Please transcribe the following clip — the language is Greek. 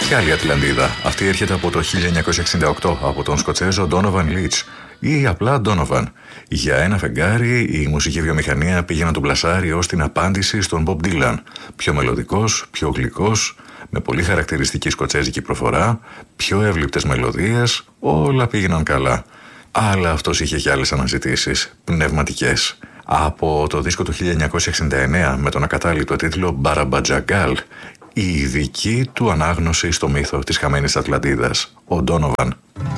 Και άλλη Ατλαντίδα. Αυτή έρχεται από το 1968 από τον Σκοτσέζο Donovan Leitch ή απλά Donovan. Για ένα φεγγάρι η μουσική βιομηχανία πήγε να τον πλασάρει ως την απάντηση στον Bob Dylan. Πιο μελωδικός, πιο γλυκός, με πολύ χαρακτηριστική σκοτσέζικη προφορά, πιο εύληπτες μελωδίες, όλα πήγαιναν καλά. Αλλά αυτός είχε και άλλες αναζητήσεις, πνευματικές. Από το δίσκο του 1969 με τον ακατάληπτο τίτλο Μπαραμπατζαγκάλ, η ειδική του ανάγνωση στο μύθο της χαμένης Ατλαντίδας, ο Donovan.